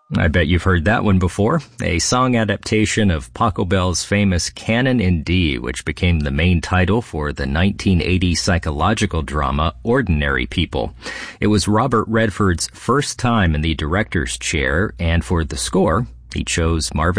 I bet you've heard that one before. A song adaptation of Pachelbel's famous Canon in D, which became the main title for the 1980 psychological drama Ordinary People. It was Robert Redford's first time in the director's chair, and for the score, he chose Marvin